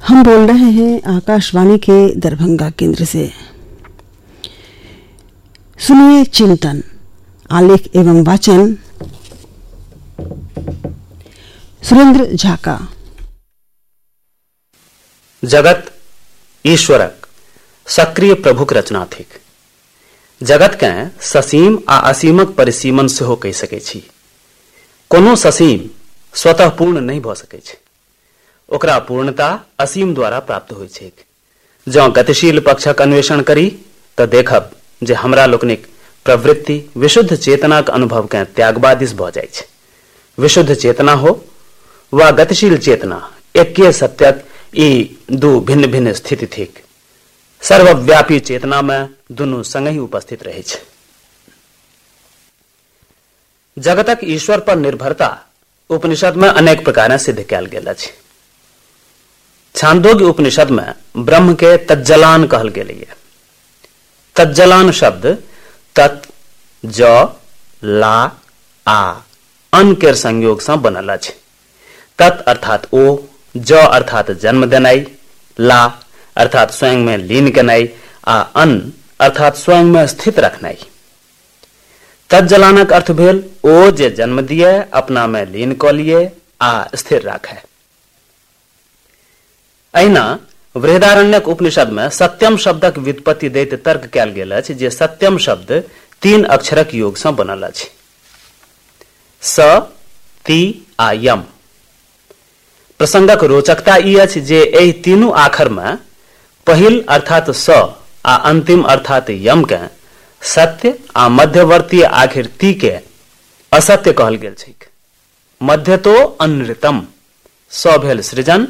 हम बोल रहे हैं आकाशवाणी के दरभंगा केंद्र से। सुनिए चिंतन, आलेख एवं वाचन सुरेंद्र झा का। जगत ईश्वरक सक्रिय प्रभुक रचना थिक। जगत के ससीम आ असीमक परिसीमन सेहो कहि सकै छी। कोनो ससीम स्वतः पूर्ण नहीं भ सकै छै, ओकरा पूर्णता असीम द्वारा प्राप्त होइ छै। जँ गतिशील पक्षक अन्वेषण करी तऽ देखब जे हमरा लोकनिक प्रवृत्ति विशुद्ध चेतनाक अनुभव के त्यागबा दिस भ जाइ छै। विशुद्ध चेतना हो वा गतिशील चेतना, एके सत्यक ई दू भिन्न भिन्न स्थिति थिक। सर्वव्यापी चेतना में दुनू संगहि उपस्थित रहै छै। जगतक ईश्वर पर निर्भरता उपनिषद में अनेक प्रकार सिद्ध कयल गेल अछि। छांदोग्य उपनिषद में ब्रह्म के तज्जलान कहल गेल है। तज्जलान शब्द तत्, ज, ला, आ, अन के संयोग से बनल अछि। तत् अर्थात ओ, ज अर्थात जन्म देनाई, ला अर्थात स्वयं में लीन केनाई, आ अन अर्थात स्वयं में स्थित रखनाई। तज्जलानक अर्थ भेल ओ जे जन्म दिए, अपना में लीन क लिए आ स्थिर राखे। अहिना बृहदारण्यक उपनिषद में सत्यम शब्दक व्युत्पत्ति दैत तर्क कयल गेल अछि जे सत्यम शब्द 3 अक्षरक योग से बनल अछि। स, ति आ यम। प्रसंगक रोचकता ई अछि जे एहि तीनू आखर में पहिल अर्थात स आ अंतिम अर्थात यम के सत्य आ मध्यवर्ती आखिर ति के असत्य कहल गेल छैक। मध्य तो अनृतम, स भेल सृजन